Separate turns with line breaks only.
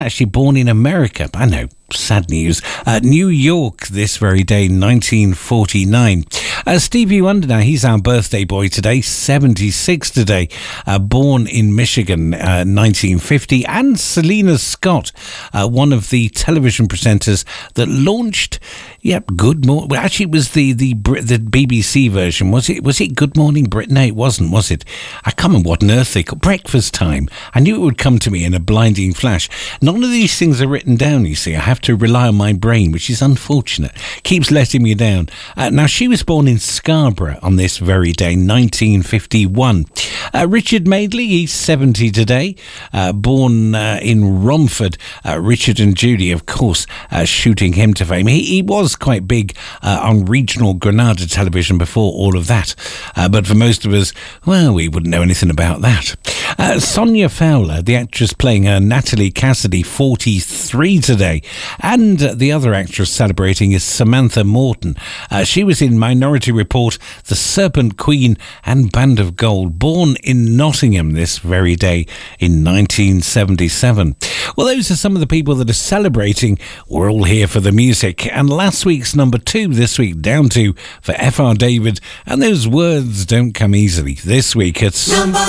Actually born in America. I know, sad news. New York this very day, 1949. Stevie Wonder now, he's our birthday boy today, 76 today. Born in Michigan, 1950. And Selena Scott, one of the television presenters that launched, Good Morning. Well, actually, it was the BBC version. Was it Good Morning Britain? No, it wasn't, was it? I can't remember what on earth they called Breakfast Time. I knew it would come to me in a blinding flash. None of these things are written down, you see. I have to rely on my brain, which is unfortunate. Keeps letting me down. Now, she was born in Scarborough on this very day, 1951. Richard Madeley, he's 70 today. Born in Romford. Richard and Judy, of course, shooting him to fame. He was quite big on regional Granada television before all of that. But for most of us, well, we wouldn't know anything about that. Sonia Fowler, the actress playing Natalie Cassidy, 43 today. And the other actress celebrating is Samantha Morton. She was in Minority Report, The Serpent Queen and Band of Gold. Born in Nottingham this very day in 1977. Well, those are some of the people that are celebrating. We're all here for the music. And last week's number 2 this week, Down To, for F.R. David. And those words don't come easily. This week it's...
Number